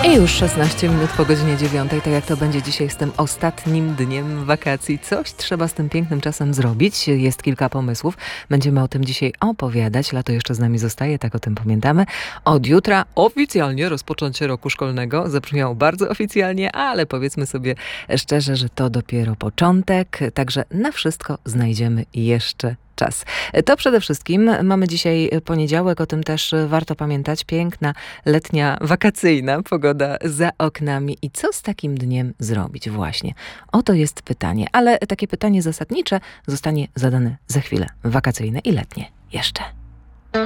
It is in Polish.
I już 16 minut po godzinie 9, tak jak to będzie dzisiaj z tym ostatnim dniem wakacji. Coś trzeba z tym pięknym czasem zrobić. Jest kilka pomysłów. Będziemy o tym dzisiaj opowiadać. Lato jeszcze z nami zostaje, tak o tym pamiętamy. Od jutra oficjalnie rozpoczęcie roku szkolnego. Zabrzmiało bardzo oficjalnie, ale powiedzmy sobie szczerze, że to dopiero początek. Także na wszystko znajdziemy jeszcze czas. To przede wszystkim mamy dzisiaj poniedziałek, o tym też warto pamiętać. Piękna, letnia, wakacyjna pogoda za oknami. I co z takim dniem zrobić właśnie? Oto jest pytanie, ale takie pytanie zasadnicze zostanie zadane za chwilę. Wakacyjne i letnie jeszcze.